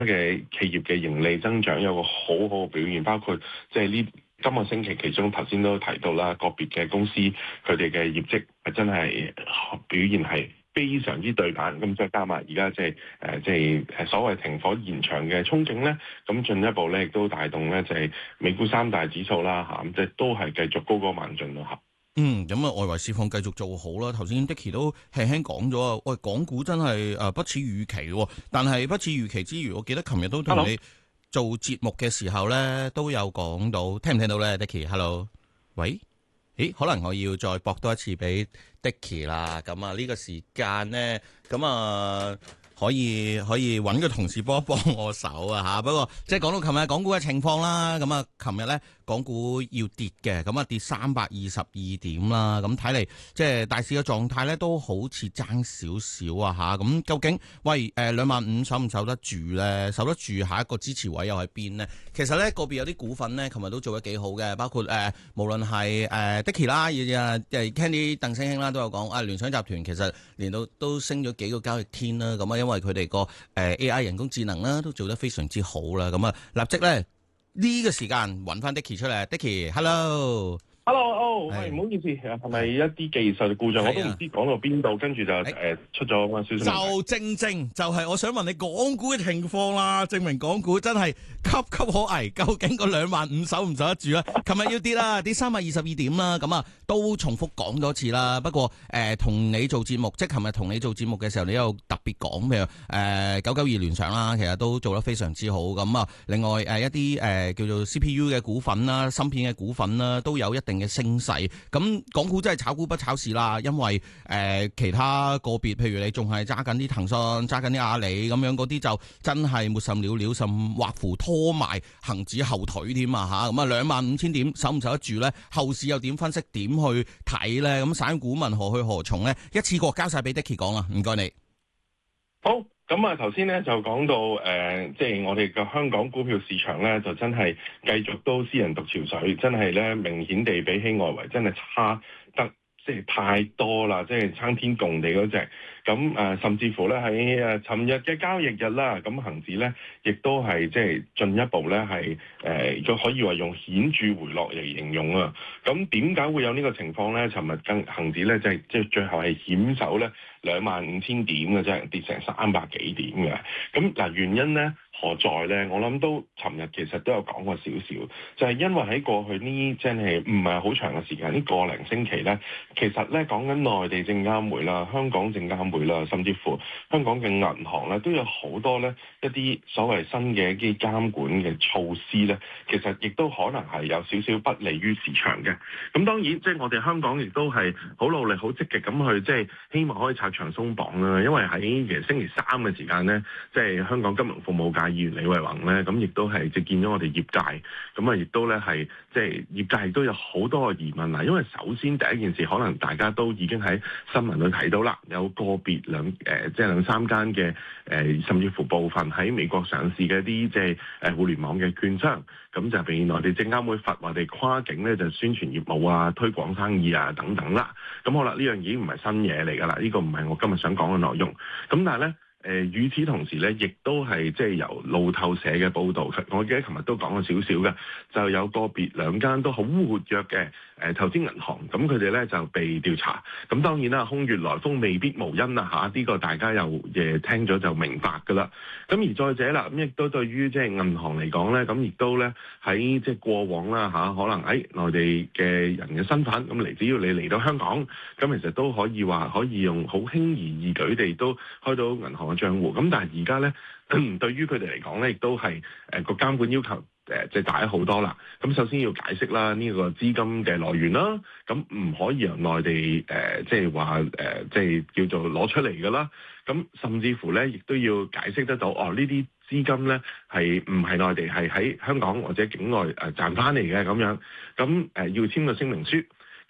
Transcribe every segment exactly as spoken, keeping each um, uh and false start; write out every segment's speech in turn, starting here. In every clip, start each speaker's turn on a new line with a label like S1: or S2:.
S1: 嘅企業嘅盈利增長有個好好嘅表現，包括即係呢今個星期其中頭先都提到啦，個別嘅公司佢哋嘅業績係真係表現係非常之對版，咁再加埋而家即係誒即係誒所謂停火延長嘅憧憬咧，咁進一步咧亦都帶動咧就係美股三大指數啦嚇，咁即係都係繼續高歌猛進咯嚇。
S2: 嗯，咁啊，外圍市況繼續做好啦。頭先 Dicky 都輕輕講咗啊，喂，港股真係誒不似預期，但係不似預期之餘，我記得琴日都同你做節目嘅時候咧，都有講到，聽唔聽到咧 ？Dicky，hello， 喂，咦，可能我要再駁多一次俾 Dicky 啦。咁啊，呢個時間咧，咁啊。可以可以揾個同事幫一幫我手啊嚇，不過即係講到琴日港股嘅情況啦，咁啊琴日咧港股要跌嘅，咁啊跌三百二十二點啦，咁睇嚟即係大市嘅狀態咧都好似爭少少啊嚇，咁究竟喂誒兩萬五守唔守得住咧？守得住下一個支持位又喺邊呢？其實咧個別有啲股份咧，琴日都做得幾好嘅，包括誒、呃、無論係誒 Dicky 啦，亦啊誒 Candy 鄧星興啦都有講啊，聯想集團其實連到都升咗幾個交易天啦，咁啊因為因為佢哋個誒 A I 人工智能啦，都做得非常之好啦。咁啊，立即咧呢個時間揾翻 Dicky 出嚟 ，Dicky，hello。
S1: hello，哦，喂，唔好意思，係咪一啲技術故障？我都唔知講到邊度，跟住就誒出咗個消息。
S2: 就正正就係我想問你港股嘅情況啦，證明港股真係岌岌可危。究竟個兩萬五守唔守得住啊？琴日要跌啦，跌三百二十二點啦，咁啊都重複講多次啦。不過誒，同你做節目，即係琴日同你做節目嘅時候，你有特別講，譬如誒九九二聯想啦，其實都做得非常之好。咁啊，另外誒一啲誒叫做 C P U 嘅股份啦、芯片嘅股份啦，都有一定嘅升勢，咁港股真係炒股不炒市啦，因為誒、呃、其他個別，譬如你仲係揸緊啲騰訊、揸緊啲阿里咁樣嗰啲，就真係沒甚了了，甚或乎拖埋恒指後腿添啊吓，咁啊兩萬五千點守唔守得住咧？後市又點分析？點去睇咧？咁散股問何去何從咧？一次過交晒俾 Dicky 講啊，唔該你。
S1: 好。咁啊，頭先咧就講到誒，即、呃、係、就是、我哋嘅香港股票市場咧，就真係繼續都私人獨潮水，真係咧明顯地比起外圍真係差得即係太多啦，即係參天共地嗰隻。咁誒、呃，甚至乎咧喺誒尋日嘅交易日啦，咁恆指咧亦都係即係進一步咧係誒，都、呃、可以話用顯著回落嚟形容啊。咁點解會有呢個情況咧？尋日更恆指咧就係即係最後係險守咧兩萬五千點嘅啫，跌成三百幾點嘅。咁嗱，原因咧何在咧？我諗都尋日其實都有講過少少，就係、是、因為喺過去呢真係唔係好長嘅時間，呢個零星期咧，其實咧講緊內地證監會啦、香港證監會啦，甚至乎香港嘅銀行咧，都有好多咧一啲所謂新嘅一啲監管嘅措施咧，其實亦都可能係有少少不利於市場嘅。咁當然即係我哋香港亦都係好努力、好積極咁去即係希望可以拆牆鬆綁啦。因為喺其實星期三嘅時間咧，即係香港金融服務界議員李慧宏咧，咁亦都係即係見咗我哋業界，咁啊亦都咧係即係業界亦都有好多嘅疑問啦。因為首先第一件事，可能大家都已經喺新聞度睇到啦，有個別兩誒、呃、即係兩三間嘅誒，甚至乎部分喺美國上市嘅一啲即係誒互聯網嘅券商，咁就被內地證監會罰我哋跨境咧就宣傳業務啊、推廣生意啊等等啦。咁好啦，呢樣已經唔係新嘢嚟㗎啦，呢、這個唔係我今日想講嘅內容。咁但係咧。誒、呃，與此同時咧，亦都係即係由路透社嘅報導，我記得琴日都講過少少嘅，就有個別兩間都好活躍嘅誒投資銀行，咁佢哋咧就被調查。咁當然啦，空穴來風未必無因啦嚇，呢、啊這個大家又誒聽咗就明白㗎啦。咁而再者啦，咁亦都對於即係銀行嚟講咧，咁亦都咧喺即係過往啦嚇、啊，可能喺內地嘅人嘅身份咁嚟，只要你嚟到香港，咁其實都可以話可以用好輕而易舉地都開到銀行賬戶。咁但係而家咧，對於佢哋嚟講咧，亦都係誒個監管要求誒即係大咗好多啦。咁首先要解釋啦，呢個資金嘅來源啦，咁唔可以由內地誒即係話誒即係叫做攞出嚟噶啦。咁甚至乎咧，亦都要解釋得到，哦呢啲資金咧係唔係內地係喺香港或者境外誒賺翻嚟嘅咁樣。咁誒要簽個聲明書。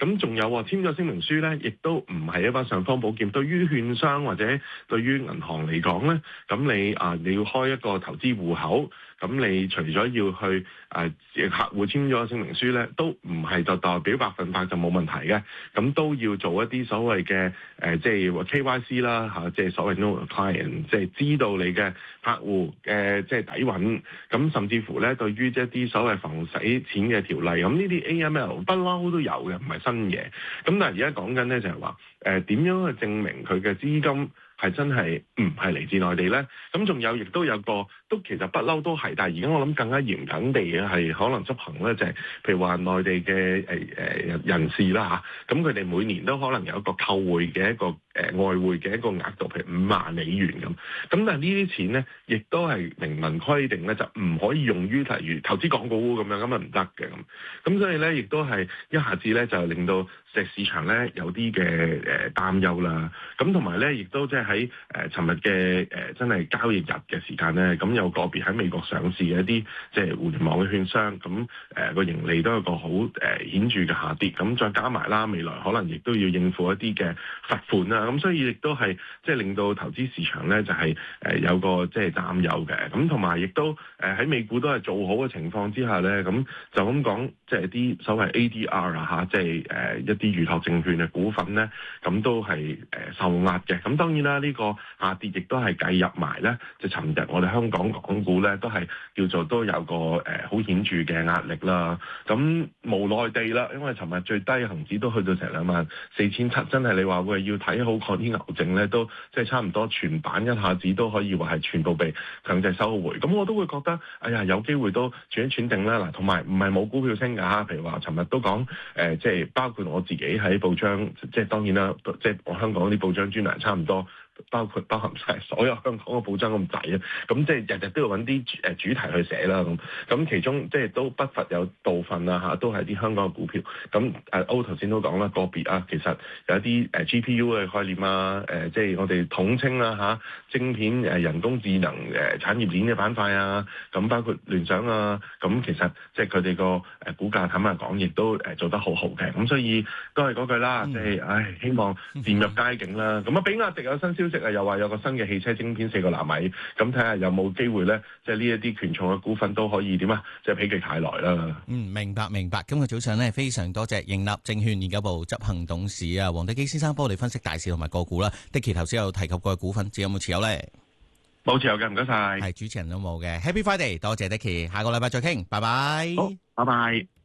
S1: 咁仲有喎，簽咗聲明書咧，亦都唔係一把尚方寶劍。對於券商或者對於銀行嚟講咧，咁你啊你要開一個投資戶口，咁你除咗要去啊客戶簽咗聲明書咧，都唔係就代表百分百就冇問題嘅。咁都要做一啲所謂嘅誒，即係 K Y C 啦嚇，即係所謂 know client，即係知道你嘅客戶嘅即係底蘊。咁甚至乎咧，對於一啲所謂防洗錢嘅條例，咁呢啲 A M L 不嬲都有嘅，唔係新嘢。咁但係而家講緊咧就係話誒點樣去證明佢嘅資金係真係唔係嚟自內地咧？咁仲有亦都有個都其實不嬲都係，但係而家我諗更加嚴謹地嘅係可能執行咧，就係、是、譬如話內地嘅誒誒人士啦嚇，咁佢哋每年都可能有一個購匯嘅一個誒、呃、外匯嘅一個額度，譬如五萬美元咁。咁但係呢啲錢咧，亦都係明文規定咧，就唔可以用於例如投資港股咁樣，咁啊唔得嘅咁。咁所以咧，亦都係一下子咧就令到石市場咧有啲嘅誒擔憂啦。咁同埋咧，亦都即係喺誒尋日嘅誒真係交易日嘅時間咧，咁有個別喺美國上市嘅一啲即係互聯網嘅券商，咁誒個盈利都有個好誒顯著嘅下跌。咁再加埋啦，未來可能亦都要應付一啲嘅罰款啦。咁所以亦都係即係令到投資市場咧就係誒有個即係擔憂嘅。咁同埋亦都誒喺美股都係做好嘅情況之下咧，咁就咁講，即係啲所謂 A D R 啊嚇，即係誒一啲預託證券嘅股份咧，咁都係誒受壓嘅。咁當然啦，呢個下跌亦都係計入埋咧，就尋日我哋香港港股咧都係叫做都有個誒好顯著嘅壓力啦。咁無奈地啦，因為尋日最低恒指都去到成兩萬四千七，真係你話會要睇好嗰啲牛證咧，都即係差唔多全版一下子都可以話係全部被強制收回。咁我都會覺得，哎呀有機會都轉一轉定啦。嗱，同埋唔係冇股票升㗎，譬如話尋日都講誒，即係包括我自己喺報章，即係當然啦，即係我香港啲報章專欄差唔多。包括包含晒所有香港嘅報章咁滯啊，咁即係日日都要揾啲誒主題去寫啦，咁咁其中即係都不乏有部分啊嚇，都係啲香港嘅股票。咁誒歐頭先都講啦，個別啊，其實有一啲誒 G P U 嘅概念啊，誒即係我哋統稱啦嚇，晶片誒人工智能誒產業鏈嘅板塊啊，咁包括聯想啊，咁其實即係佢哋個誒股價坦白講，亦都誒做得好好嘅。咁所以都係嗰句啦，即係唉，希望漸入佳境啦。咁啊，比亞迪有新消息啊，又話有個新嘅汽車晶片四個納米，咁睇下有冇機會咧，即係呢一啲權重嘅股份都可以點啊，即係否極泰來啦。
S2: 嗯，明白明白。今日早上咧，非常多謝盈立證券研究部執行董事啊，黃德基先生幫我哋分析大市同埋個股啦。Dicky 頭先有提及過嘅股份，仲有冇持有咧？
S1: 冇持有嘅，唔該晒。
S2: 係主持人都冇嘅。Happy Friday，多謝 Dicky，下個禮拜再傾，拜拜。
S1: 好，拜拜。